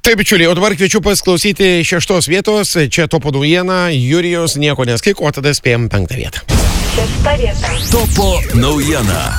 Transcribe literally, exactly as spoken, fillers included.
Taip, bičiuliai, o dabar kviečiu pasiklausyti šeštos vietos. Čia topo naujiena, Jurijos nieko neskik, o tada spėjom penktą vietą. Šešta vieta. Topo naujiena.